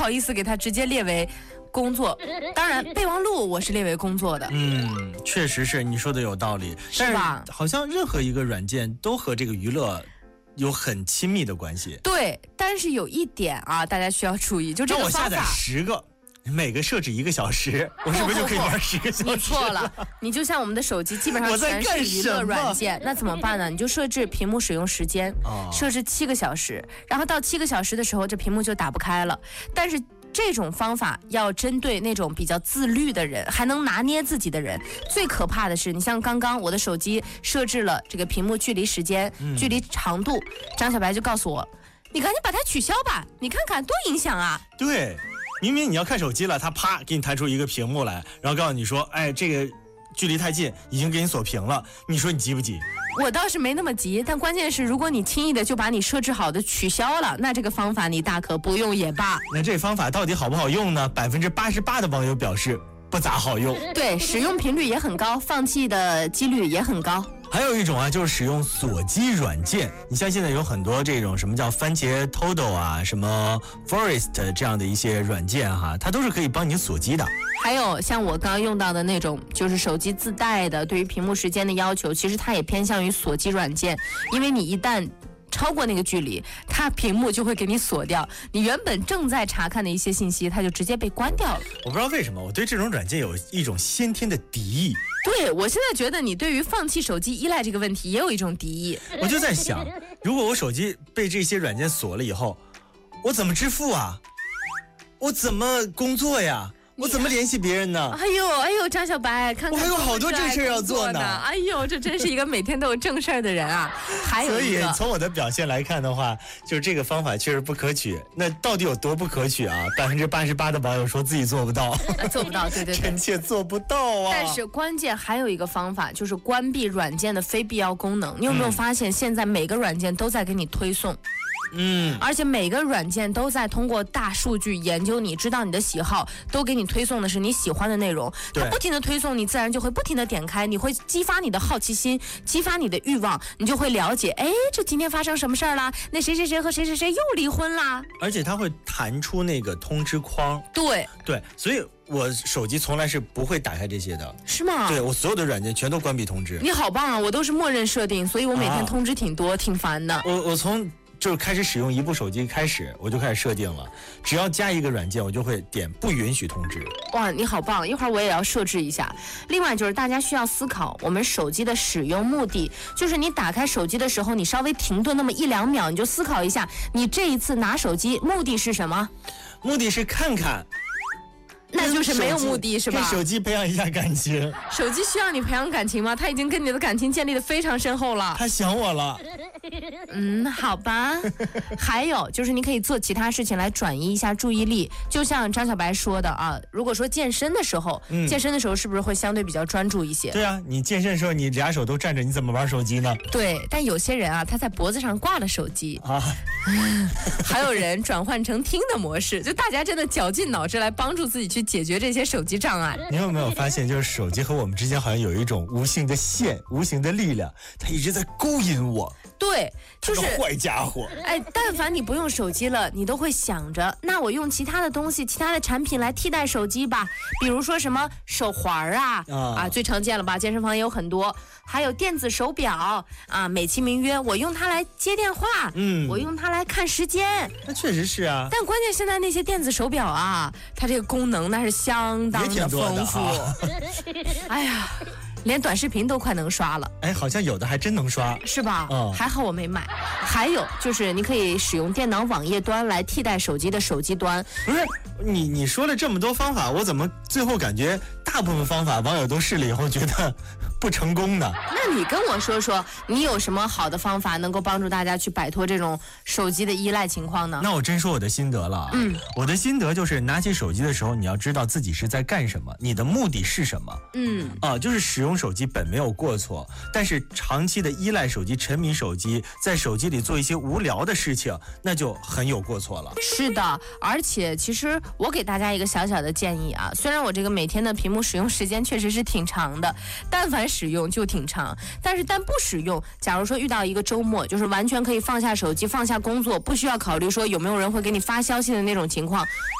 好意思给它直接列为工作。当然备忘录我是列为工作的。 确实是你说的有道理， 是吧？ 好像任何一个软件都和这个娱乐有很亲密的关系。 对，但是有一点啊，大家需要注意，就这个方法。 让我下载10个。每个设置1个小时，我是不是就可以玩10个小时？ 你错了，你就像我们的手机，基本上全是娱乐软件，那怎么办呢？你就设置屏幕使用时间，设置7个小时，然后到7个小时的时候，这屏幕就打不开了。但是这种方法要针对那种比较自律的人，还能拿捏自己的人。最可怕的是，你像刚刚我的手机设置了这个屏幕距离时间、距离长度，张小白就告诉我，你赶紧把它取消吧，你看看多影响啊。 对。明明你要看手机了，它啪给你弹出一个屏幕来，然后告诉你说，哎，这个距离太近，已经给你锁屏了。你说你急不急？ 我倒是没那么急，但关键是，如果你轻易的就把你设置好的取消了，那这个方法你大可不用也罢。 那这方法到底好不好用呢？88%的网友表示不咋好用。 对，使用频率也很高，放弃的几率也很高。 还有一种啊，就是使用锁机软件。你像现在有很多这种什么叫番茄 Todo 啊，什么 Forest 这样的一些软件哈，它都是可以帮你锁机的。 还有像我刚刚用到的那种，就是手机自带的，对于屏幕时间的要求，其实它也偏向于锁机软件，因为你一旦超过那个距离，它屏幕就会给你锁掉，你原本正在查看的一些信息，它就直接被关掉了。 我不知道为什么我对这种软件有一种先天的敌意。 对，我现在觉得你对于放弃手机依赖这个问题也有一种敌意。 我就在想，如果我手机被这些软件锁了以后，我怎么支付啊？我怎么工作呀？我怎么联系别人呢？ 哎呦，张小白，看看我还有好多正事要做呢。 哎呦，这真是一个每天都有正事的人啊！还有一个， 所以从我的表现来看的话，就是这个方法确实不可取。那到底有多不可取啊？88%的网友说自己做不到， 做不到，对， 臣妾做不到啊。 但是关键还有一个方法，就是关闭软件的非必要功能。你有没有发现，现在每个软件都在给你推送？而且每个软件都在通过大数据研究你，知道你的喜好，都给你推送的是你喜欢的内容。它不停的推送，你自然就会不停的点开，你会激发你的好奇心，激发你的欲望，你就会了解，哎，这今天发生什么事儿啦？那谁谁谁和谁谁谁又离婚啦？ 而且它会弹出那个通知框。 对， 所以我手机从来是不会打开这些的。 是吗？ 对，我所有的软件全都关闭通知。 你好棒啊！我都是默认设定，所以我每天通知挺多，挺烦的。 我从就是开始使用一部手机开始，我就开始设定了，只要加一个软件，我就会点不允许通知。 哇，你好棒！一会儿我也要设置一下。另外就是大家需要思考我们手机的使用目的，就是你打开手机的时候，你稍微停顿那么1-2秒，你就思考一下，你这一次拿手机目的是什么？ 目的是看看。 那就是没有目的是吧？ 跟手机培养一下感情。 手机需要你培养感情吗？他已经跟你的感情建立得非常深厚了。 他想我了。 好吧。还有就是你可以做其他事情来转移一下注意力，就像张小白说的啊，如果说健身的时候是不是会相对比较专注一些？ 对啊，你健身的时候你俩手都站着，你怎么玩手机呢？ 对，但有些人啊，他在脖子上挂了手机啊。还有人转换成听的模式，就大家真的绞尽脑汁来帮助自己去解决这些手机障碍。 你有没有发现，就是手机和我们之间好像有一种无形的线、无形的力量，它一直在勾引我。 对，就是坏家伙。 但凡你不用手机了，你都会想着，那我用其他的东西、其他的产品来替代手机吧。比如说什么手环啊，最常见了吧？健身房也有很多，还有电子手表啊，美其名曰我用它来接电话，我用它来看时间。 那确实是啊。 但关键现在那些电子手表啊，它这个功能那是相当的丰富。哎呀。连短视频都快能刷了， 好像有的还真能刷， 是吧？还好我没买。还有就是你可以使用电脑网页端来替代手机的手机端。 不是你说了这么多方法，我怎么最后感觉大部分方法网友都试了以后觉得不成功呢？ 那你跟我说说，你有什么好的方法能够帮助大家去摆脱这种手机的依赖情况呢？ 那我真说我的心得了。我的心得就是拿起手机的时候，你要知道自己是在干什么，你的目的是什么。就是使用手机本没有过错，但是长期的依赖手机、沉迷手机，在手机里做一些无聊的事情，那就很有过错了。 是的，而且其实我给大家一个小小的建议啊，虽然我这个每天的屏幕使用时间确实是挺长的，但凡使用就挺长，但不使用，假如说遇到一个周末，就是完全可以放下手机、放下工作，不需要考虑说有没有人会给你发消息的那种情况，